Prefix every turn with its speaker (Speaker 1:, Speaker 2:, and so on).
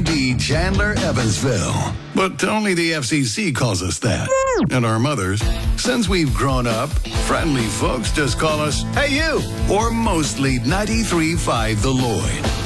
Speaker 1: WD Chandler Evansville. But only the FCC calls us that. And our mothers, since we've grown up, friendly folks just call us, "Hey you," or mostly 93.5 The Lloyd.